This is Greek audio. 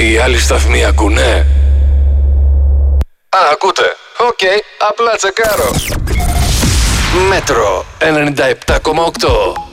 Οι άλλοι σταθμοί ακούνε? Ακούτε. Οκ, απλά τσεκάρω. Μέτρο 97,8.